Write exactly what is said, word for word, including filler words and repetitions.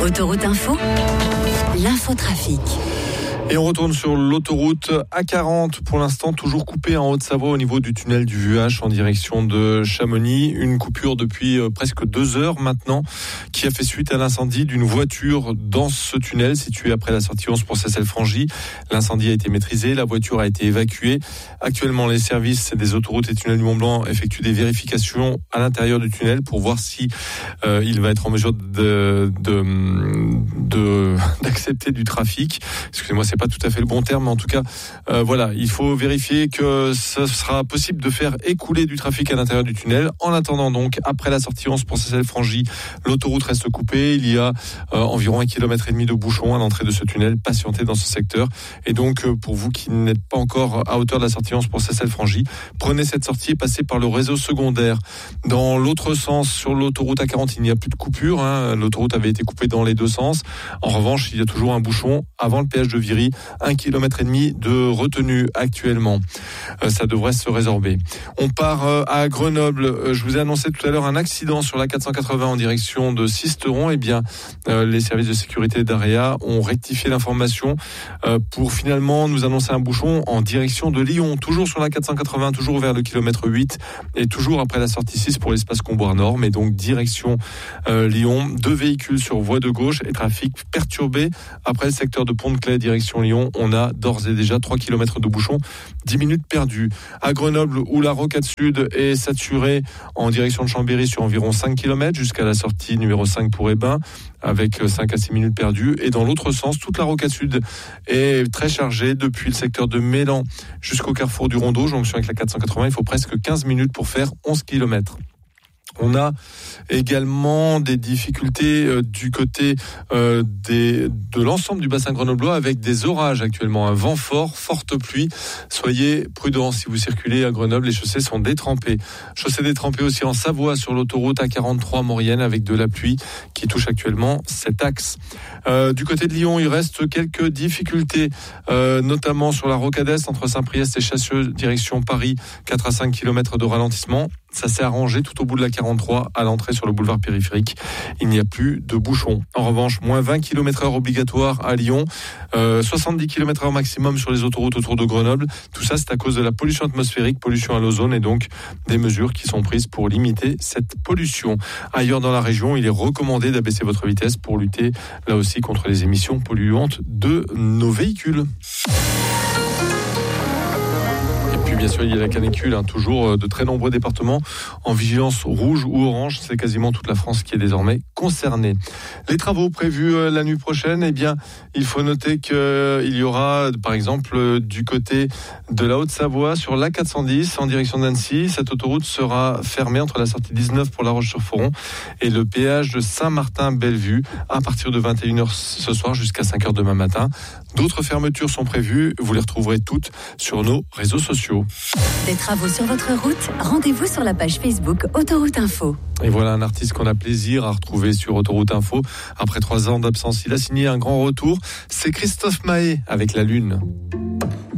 Autoroute Info, l'infotrafic. Et on retourne sur l'autoroute A quarante, pour l'instant toujours coupée en Haute-Savoie au niveau du tunnel du Vuache en direction de Chamonix. Une coupure depuis presque deux heures maintenant qui a fait suite à l'incendie d'une voiture dans ce tunnel situé après la sortie onze pour Seyssel-Frangy. L'incendie a été maîtrisé, la voiture a été évacuée. Actuellement, les services des autoroutes et tunnels du Mont-Blanc effectuent des vérifications à l'intérieur du tunnel pour voir si euh, il va être en mesure de, de, de, d'accepter du trafic. Excusez-moi, c'est pas tout à fait le bon terme, mais en tout cas, euh, voilà, il faut vérifier que ce sera possible de faire écouler du trafic à l'intérieur du tunnel. En attendant donc, après la sortie onze pour Seyssel-Frangy, l'autoroute reste coupée. Il y a euh, environ un kilomètre et demi de bouchon à l'entrée de ce tunnel. Patientez dans ce secteur. Et donc, euh, pour vous qui n'êtes pas encore à hauteur de la sortie onze pour Seyssel-Frangy, prenez cette sortie et passez par le réseau secondaire. Dans l'autre sens, sur l'autoroute A quarante, il n'y a plus de coupure. Hein. L'autoroute avait été coupée dans les deux sens. En revanche, il y a toujours un bouchon avant le péage de Viry. Un kilomètre et demi de retenue actuellement. Euh, ça devrait se résorber. On part euh, à Grenoble. Euh, je vous ai annoncé tout à l'heure un accident sur la quatre cent quatre-vingts en direction de Sisteron. Eh bien, euh, les services de sécurité d'Area ont rectifié l'information euh, pour finalement nous annoncer un bouchon en direction de Lyon. Toujours sur la quatre cent quatre-vingts, toujours vers le kilomètre huit et toujours après la sortie six pour l'espace Comboire Nord. Mais donc direction euh, Lyon. Deux véhicules sur voie de gauche et trafic perturbé après le secteur de Pont-de-Claix direction Lyon. On a d'ores et déjà trois kilomètres de bouchon, dix minutes perdues. À Grenoble, où la rocade sud est saturée en direction de Chambéry sur environ cinq kilomètres jusqu'à la sortie numéro cinq pour Hébin, avec cinq à six minutes perdues. Et dans l'autre sens, toute la rocade sud est très chargée depuis le secteur de Mélan jusqu'au carrefour du Rondeau, jonction avec la quatre cent quatre-vingts. Il faut presque quinze minutes pour faire onze kilomètres. On a également des difficultés euh, du côté euh, des, de l'ensemble du bassin grenoblois avec des orages actuellement, un vent fort, forte pluie. Soyez prudents si vous circulez à Grenoble, les chaussées sont détrempées. Chaussées détrempées aussi en Savoie sur l'autoroute A quarante-trois Maurienne avec de la pluie qui touche actuellement cet axe. Euh, du côté de Lyon, il reste quelques difficultés, euh, notamment sur la rocade est entre Saint-Priest et Chassieux, direction Paris, quatre à cinq kilomètres de ralentissement. Ça s'est arrangé tout au bout de la quarante-trois à l'entrée sur le boulevard périphérique. Il n'y a plus de bouchons. En revanche, moins vingt kilomètres heure obligatoire à Lyon, euh, soixante-dix kilomètres heure maximum sur les autoroutes autour de Grenoble. Tout ça, c'est à cause de la pollution atmosphérique, pollution à l'ozone et donc des mesures qui sont prises pour limiter cette pollution. Ailleurs dans la région, il est recommandé d'abaisser votre vitesse pour lutter là aussi contre les émissions polluantes de nos véhicules. Bien sûr, il y a la canicule, hein, toujours de très nombreux départements en vigilance rouge ou orange. C'est quasiment toute la France qui est désormais concernée. Les travaux prévus la nuit prochaine, eh bien, il faut noter qu'il y aura, par exemple, du côté de la Haute-Savoie, sur l'A quatre cent dix, en direction d'Annecy. Cette autoroute sera fermée entre la sortie dix-neuf pour La Roche-sur-Foron et le péage de Saint-Martin-Bellevue à partir de vingt et une heures ce soir jusqu'à cinq heures demain matin. D'autres fermetures sont prévues. Vous les retrouverez toutes sur nos réseaux sociaux. Des travaux sur votre route, rendez-vous sur la page Facebook Autoroute Info. Et voilà un artiste qu'on a plaisir à retrouver sur Autoroute Info. Après trois ans d'absence, il a signé un grand retour. C'est Christophe Mahé avec La Lune.